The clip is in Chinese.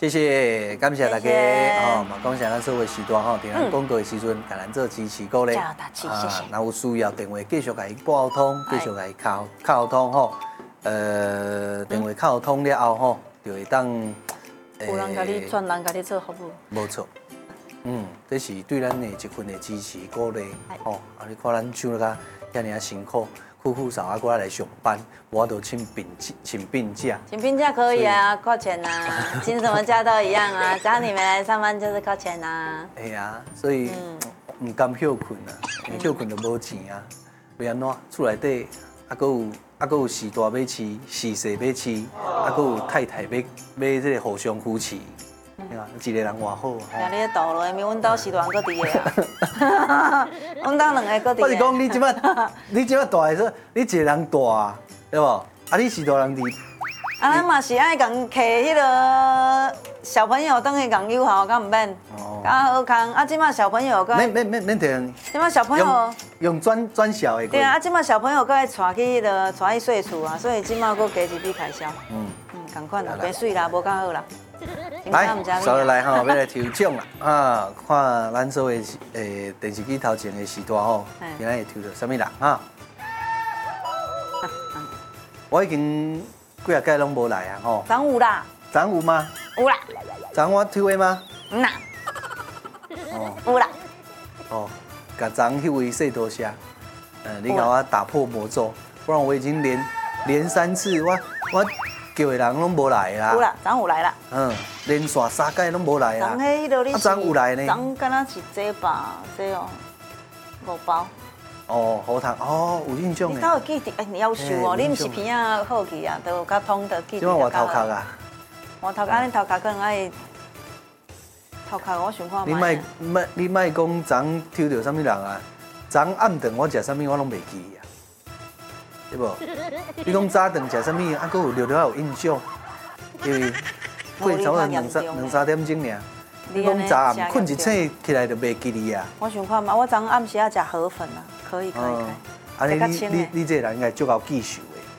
谢谢，感谢大家哦，嘛感谢咱所有时段吼，伫咱广告的时阵，甲咱做支持鼓励。 谢谢。 若有需要电话继续甲伊拨通，继续甲伊敲通吼。电话敲通了后吼，就会当。 有人甲你专人甲你做服务。 无错。这是对咱的一份的支持鼓励。哦，你看咱像个遐尔辛苦。苦苦少啊，过来上班，我都请病假。 请病假可以啊，扣钱呐，请什么假都一样啊，只要你没来上班就是扣钱呐。 哎呀，所以唔甘休困啊，休困就无钱啊，要安怎？厝内底还有时大要饲，时势要饲，还有太太要这个互相扶持。一个人偌好。 呀，你咧倒落，明阮兜时大人搁伫个啊。阮兜两个搁伫个。 我是讲你即摆大的时候，你一个人大，对无？啊，你时大人伫。 啊，咱嘛是爱共摕迄个小朋友等去共友好，敢唔免？较好康。啊，即马小朋友搁。 免摕。 即马小朋友。 用转小的。 对啊，即马小朋友搁爱带去迄个带去岁厝啊，所以即马搁加一笔开销。共款啦，变水啦，无较好啦。 来，稍来哈，要来抽奖啦啊！看咱所有电视机头前的时段吼，今仔会抽到什么人哈？我已经几啊届拢无来啊吼。 昨有啦。 昨有吗？ 有啦。 昨我抽的吗？ 啦。有啦。 哦，甲昨迄位说多谢，你甲我打破魔咒，不然我已经连3次我叫的人拢无来啦。 有啦，昨有来啦。 连续3届拢无来啦。 昨迄落你是。 昨有来呢。 昨敢若是这吧，这哦，5包。 哦，好糖哦，有印象的。 你敢有记得？你要求哦，你毋是鼻仔好去啊，都较通的记得。 即摆换头壳啊。 换头壳，你头壳可能爱头壳，我想看卖。你莫讲昨抽到什么人啊？昨暗顿我食什么我拢袂记啊。对无？你讲早顿食什么？啊，佫有有印象，因为过差不多2、3点钟尔。你讲早暗困一醒起来就袂记你啊。 我想看嘛，我昨暗时要食河粉啊，可以。 啊，你这人应该足够记仇。